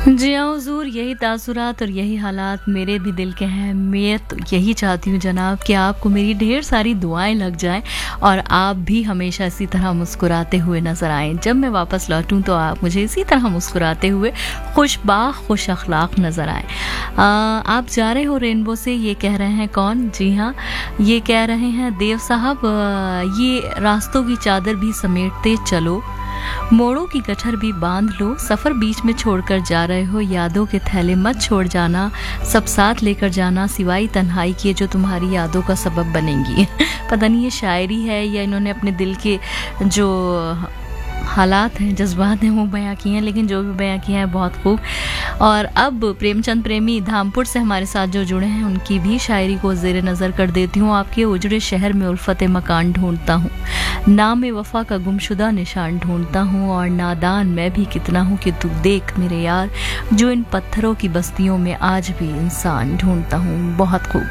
जी हाँ हुज़ूर, यही तासुरात और यही हालात मेरे भी दिल के हैं। मैं तो यही चाहती हूँ जनाब कि आपको मेरी ढेर सारी दुआएं लग जाएं और आप भी हमेशा इसी तरह मुस्कुराते हुए नज़र आएँ। जब मैं वापस लौटूँ तो आप मुझे इसी तरह मुस्कुराते हुए खुशबाख खुश अखलाक नज़र आएँ। आप जा रहे हो रेनबो से, ये कह रहे हैं कौन? जी हाँ, ये कह रहे हैं देव साहब। ये रास्तों की चादर भी समेटते चलो, मोड़ों की गठर भी बांध लो, सफर बीच में छोड़कर जा रहे हो, यादों के थैले मत छोड़ जाना, सब साथ लेकर जाना, सिवाय तन्हाई किए जो तुम्हारी यादों का सबब बनेंगी। पता नहीं ये शायरी है या इन्होंने अपने दिल के जो हालात हैं, जज्बात हैं, वो बयां किए हैं, लेकिन जो भी बयां किया है बहुत खूब। और अब प्रेमचंद प्रेमी धामपुर से हमारे साथ जो जुड़े हैं उनकी भी शायरी को ज़ेरे नज़र कर देती हूँ। आपके उजड़े शहर में उल्फत मकान ढूंढता हूँ, नाम वफ़ा का गुमशुदा निशान ढूंढता हूँ, और नादान मैं भी कितना हूँ कि तू देख मेरे यार, जो इन पत्थरों की बस्तियों में आज भी इंसान ढूंढता हूँ। बहुत खूब।